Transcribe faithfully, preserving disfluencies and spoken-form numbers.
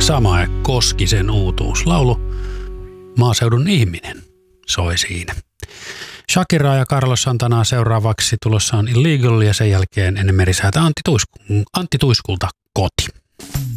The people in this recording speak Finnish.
Samae Koskisen uutuuslaulu Maaseudun ihminen soi siinä. Shakiraa ja Carlos Santanaa seuraavaksi tulossa on Illegal ja sen jälkeen ennen merisäätä Antti, Tuisku, Antti Tuiskulta Koti.